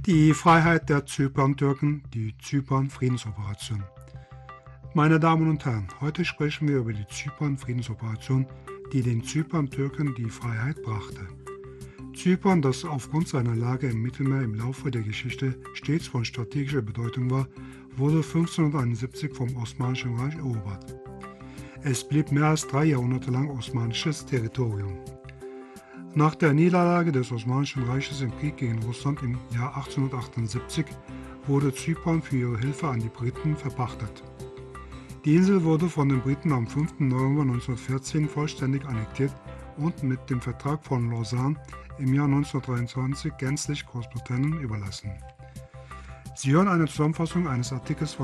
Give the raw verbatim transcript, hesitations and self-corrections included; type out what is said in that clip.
Die Freiheit der Zyperntürken, die Zypern-Friedensoperation. Meine Damen und Herren, heute sprechen wir über die Zypern-Friedensoperation, die den Zyperntürken die Freiheit brachte. Zypern, das aufgrund seiner Lage im Mittelmeer im Laufe der Geschichte stets von strategischer Bedeutung war, wurde fünfzehnhunderteinundsiebzig vom Osmanischen Reich erobert. Es blieb mehr als drei Jahrhunderte lang osmanisches Territorium. Nach der Niederlage des Osmanischen Reiches im Krieg gegen Russland im Jahr achtzehnhundertachtundsiebzig wurde Zypern für ihre Hilfe an die Briten verpachtet. Die Insel wurde von den Briten am fünften November neunzehnhundertvierzehn vollständig annektiert und mit dem Vertrag von Lausanne im Jahr neunzehnhundertdreiundzwanzig gänzlich Großbritannien überlassen. Sie hören eine Zusammenfassung eines Artikels von